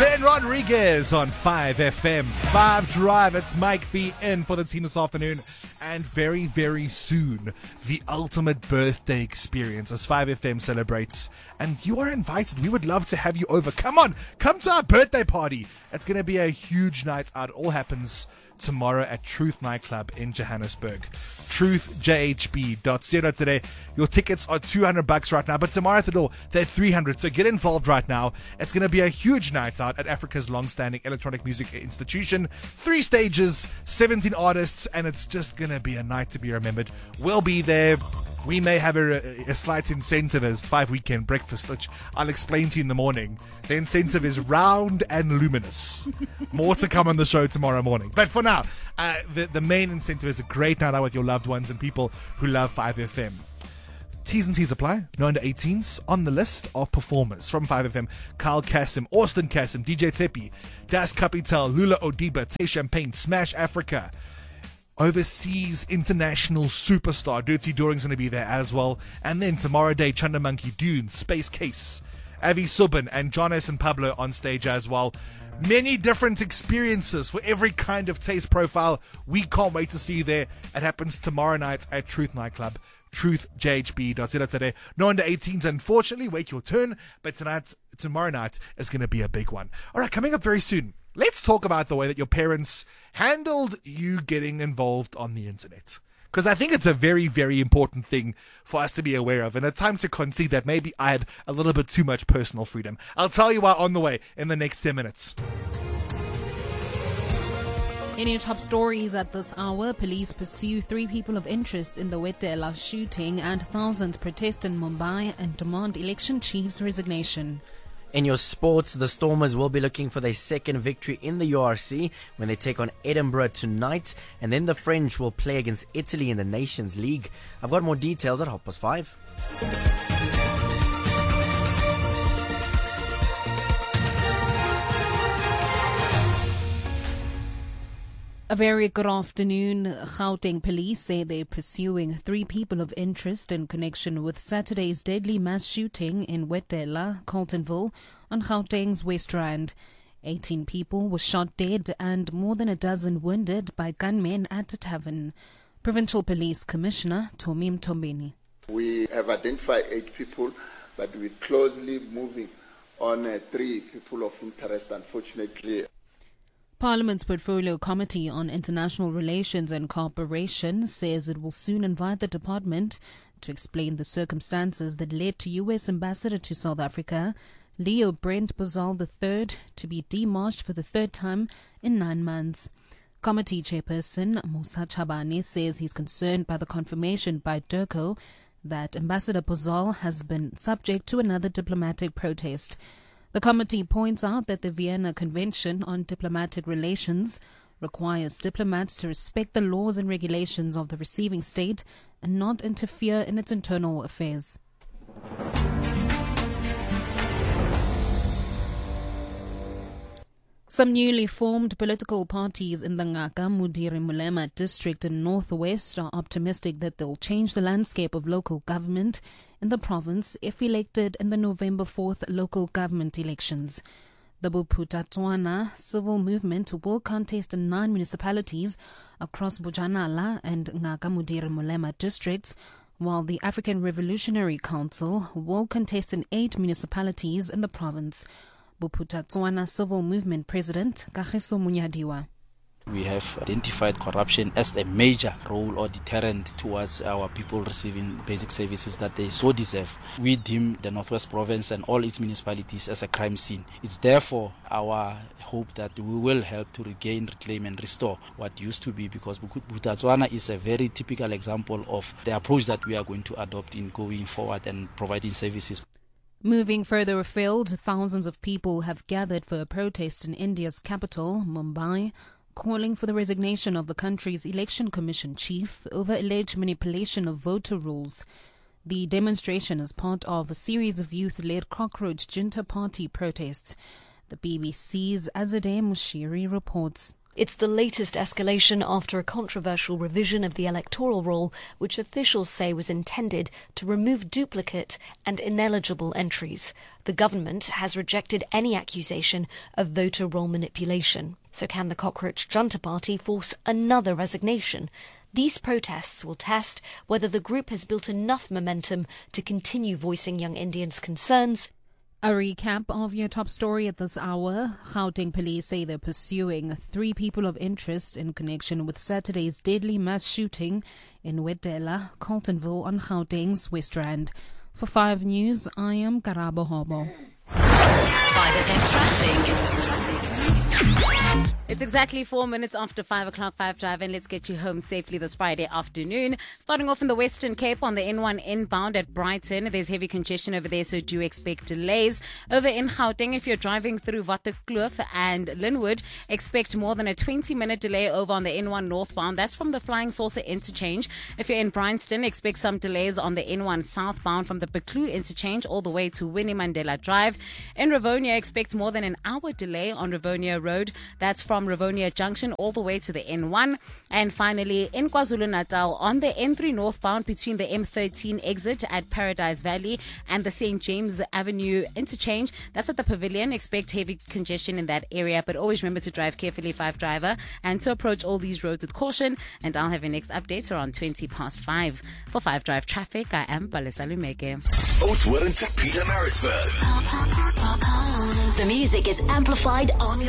Ben Rodriguez on 5FM. 5 Drive. It's Mike B in for the team this afternoon. And very, very soon, the ultimate birthday experience as 5FM celebrates. And you are invited. We would love to have you over. Come on, come to our birthday party. It's going to be a huge night out. It all happens tomorrow at Truth Nightclub in Johannesburg. truthjhb.co today. Your tickets are $200 right now, but tomorrow at the door, they're $300. So get involved right now. It's going to be a huge night out at Africa's long-standing electronic music institution. 3 stages, 17 artists, and it's just going to be a night to be remembered. We'll be there. We may have a slight incentive as 5 weekend breakfast, which I'll explain to you in the morning. The incentive is round and luminous. More to come on the show tomorrow morning. But for now, the main incentive is a great night out with your loved ones and people who love 5FM. T's and C's apply. No under 18s on the list of performers from 5FM. Kyle Kasim, Austin Kasim, DJ Tepi, Das Capital, Lula Odiba, Tay Champagne, Smash Africa. Overseas international superstar Dirty Doring's going to be there as well. And then tomorrow day, Chanda Monkey, Dune, Space Case, Avi Subban, and John S. and Pablo on stage as well. Many different experiences for every kind of taste profile. We can't wait to see you there. It happens tomorrow night at Truth Nightclub. truthjhb.co today. No under 18s, unfortunately. Wait your turn. But tomorrow night is going to be a big one. All right, coming up very soon. Let's talk about the way that your parents handled you getting involved on the internet. Because I think it's a very, very important thing for us to be aware of. And a time to concede that maybe I had a little bit too much personal freedom. I'll tell you why on the way in the next 10 minutes. In your top stories at this hour, police pursue 3 people of interest in the Wetela shooting and thousands protest in Mumbai and demand election chief's resignation. In your sports, the Stormers will be looking for their second victory in the URC when they take on Edinburgh tonight. And then the French will play against Italy in the Nations League. I've got more details at 5:30. A very good afternoon. Gauteng police say they're pursuing 3 people of interest in connection with Saturday's deadly mass shooting in Wetela, Carltonville, on Gauteng's West Rand. 18 people were shot dead and more than a dozen wounded by gunmen at a tavern. Provincial Police Commissioner Tommy Mtombeni. We have identified 8 people, but we're closely moving on 3 people of interest, unfortunately. Parliament's Portfolio Committee on International Relations and Cooperation says it will soon invite the department to explain the circumstances that led to U.S. Ambassador to South Africa, Leo Brent Bozal III, to be demarched for the 3rd time in 9 months. Committee Chairperson Musa Chabane says he's concerned by the confirmation by DIRCO that Ambassador Bozal has been subject to another diplomatic protest. The committee points out that the Vienna Convention on Diplomatic Relations requires diplomats to respect the laws and regulations of the receiving state and not interfere in its internal affairs. Some newly formed political parties in the Ngaka Mudiri Mulema district in Northwest are optimistic that they'll change the landscape of local government in the province if elected in the November 4th local government elections. The Bophuthatswana civil movement will contest in 9 municipalities across Bojanala and Ngaka Mudiri Mulema districts, while the African Revolutionary Council will contest in 8 municipalities in the province. Bophuthatswana Civil Movement President Kagiso Munyadiwa. We have identified corruption as a major role or deterrent towards our people receiving basic services that they so deserve. We deem the Northwest Province and all its municipalities as a crime scene. It's therefore our hope that we will help to regain, reclaim and restore what used to be, because Bophuthatswana is a very typical example of the approach that we are going to adopt in going forward and providing services. Moving further afield, thousands of people have gathered for a protest in India's capital, Mumbai, calling for the resignation of the country's election commission chief over alleged manipulation of voter rolls. The demonstration is part of a series of youth-led cockroach junta party protests. The BBC's Azadeh Mushiri reports. It's the latest escalation after a controversial revision of the electoral roll, which officials say was intended to remove duplicate and ineligible entries. The government has rejected any accusation of voter roll manipulation. So can the Cockroach Junta Party force another resignation? These protests will test whether the group has built enough momentum to continue voicing young Indians' concerns. A recap of your top story at this hour. Gauteng police say they're pursuing 3 people of interest in connection with Saturday's deadly mass shooting in Wedela, Carltonville on Gauteng's West Rand. For 5 News, I am Karabo Hobo. 5FM Traffic. It's exactly 4 minutes after 5 o'clock, 5 Drive, and let's get you home safely this Friday afternoon. Starting off in the Western Cape on the N1 inbound at Brighton. There's heavy congestion over there, so do expect delays. Over in Gauteng, if you're driving through Waterkloof and Linwood, expect more than a 20-minute delay over on the N1 northbound. That's from the Flying Saucer interchange. If you're in Bryanston, expect some delays on the N1 southbound from the Beklu interchange all the way to Winnie Mandela Drive. In Rivonia, expect more than an hour delay on Rivonia Road. That's from Rivonia Junction all the way to the N1. And finally, in KwaZulu-Natal, on the N3 northbound between the M13 exit at Paradise Valley and the St. James Avenue interchange, that's at the Pavilion. Expect heavy congestion in that area, but always remember to drive carefully, 5 Driver, and to approach all these roads with caution. And I'll have your next update around 5:20. For 5 Drive Traffic, I am Palesa Lumeke. Oatswood and Peter Maritzburg. The music is amplified on your